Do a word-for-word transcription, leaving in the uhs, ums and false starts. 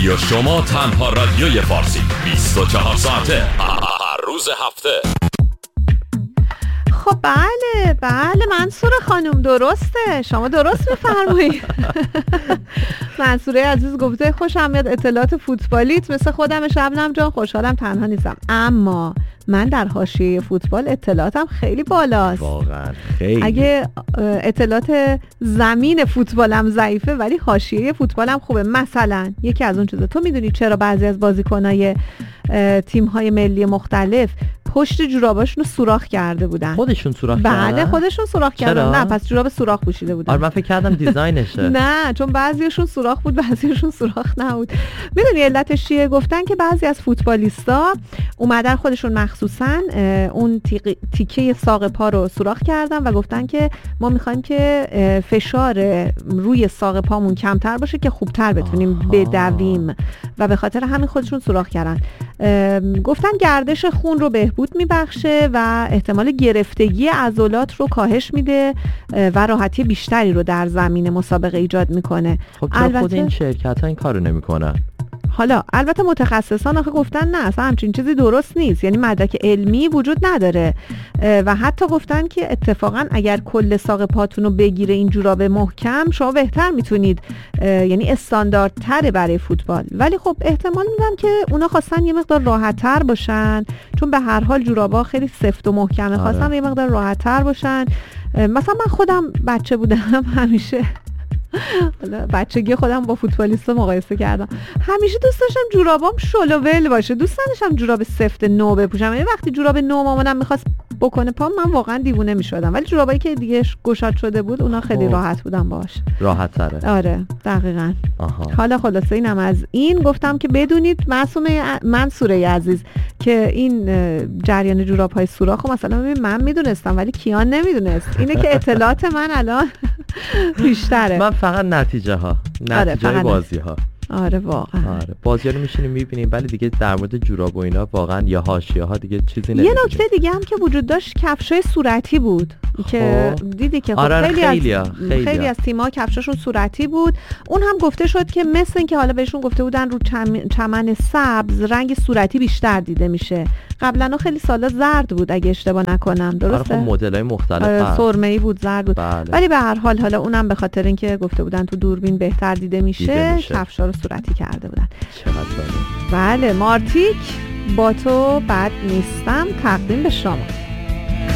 رادیو شما، تنها رادیوی فارسی، بیست و چهار ساعته، هر روز هفته. خب بله بله منصور خانم درسته، شما درست میفرمایید. منصوره عزیز گفته خوشم میاد اطلاعات فوتبالیت مثل خودم. شبنم جان خوشحالم تنها نیستم، اما من در حاشیه فوتبال اطلاعاتم خیلی بالاست. واقعا خیلی. اگه اطلاعات زمین فوتبالم ضعیفه ولی حاشیه فوتبالم خوبه. مثلا یکی از اون چیزا، تو میدونی چرا بعضی از بازیکنای تیم‌های ملی مختلف پشت جوراباشون رو سوراخ کرده بودن؟ خودشون سوراخ کردن؟ بله خودشون سوراخ کردن. نه پس جوراب سوراخ پوشیده بودن. آره من فکر کردم دیزاینشه. نه چون بعضیشون سوراخ بود بعضیشون سوراخ نبود. میدونی علتش چیه؟ گفتن که بعضی از فوتبالیستا اومدن خودشون مخصوصا اون تیکه ساق پا رو سوراخ کردن و گفتن که ما میخوایم که فشار روی ساق پامون کمتر باشه که خوبتر بتونیم آها. بدویم و به خاطر همین خودشون سوراخ کردن. گفتن گردش خون رو بهبود میبخشه و احتمال گرفتگی عضلات رو کاهش میده و راحتی بیشتری رو در زمین مسابقه ایجاد میکنه. خب چرا خود این شرکت ها این کارو نمیکنن؟ حالا البته متخصصان آخه گفتن نه اصلا همچین چیزی درست نیست، یعنی مدرک علمی وجود نداره و حتی گفتن که اتفاقا اگر کل ساق پاتون رو بگیره این جوراب محکم شما بهتر میتونید، یعنی استانداردتره برای فوتبال. ولی خب احتمال میدم که اونا خواستن یه مقدار راحت‌تر باشن، چون به هر حال جورابا خیلی سفت و محکمه، خواستن آره. یه مقدار راحت‌تر باشن. مثلا من خودم بچه بودم همیشه بچگی خودم با فوتبالیستا مقایسه کردم، همیشه دوست داشتم جورابام شلوول باشه، دوست نداشتم جوراب سفت نو بپوشم. یعنی وقتی جوراب نو مامانم می‌خواست بکنه پام من واقعا دیوونه می‌شدم، ولی جورابایی که دیگه گشاد شده بود اونا خیلی راحت بودم باش. راحت تره. آره دقیقاً. آها. حالا خلاصه اینم از این، گفتم که بدونید معصومه منصوره عزیز که این جریان جوراب‌های سوراخو مثلا من میدونستم ولی کیان نمیدونست. اینه که اطلاعات من الان بیشتره. من فقط نتیجه ها نتیجه آره بازی ها. آره واقعا. آره بازی ها رو میشینیم میبینیم ولی دیگه در مورد جوراب و اینا واقعا یا حاشیه ها دیگه چیزی نمیدونیم. یه نکته دیگه هم که وجود داشت کفشای صورتی بود خب. که دیدی که خب آره خیلی, خیلی, از خیلی, خیلی از تیم‌ها کفشاشون صورتی بود. اون هم گفته شد که مثل این که حالا بهشون گفته بودن رو چم... چمن سبز رنگ صورتی بیشتر دیده میشه. قبلا خیلی سالا زرد بود اگه اشتباه نکنم، درسته؟ آره خب مدل‌های مختلف آره سرمه‌ای بود، زرد بود. بله. ولی به هر حال حالا اونم به خاطر اینکه گفته بودن تو دوربین بهتر دیده میشه, میشه. کفشا رو صورتی کرده بودن. چقدر بله مارتیک با تو بد نیستم تقدیم به شما.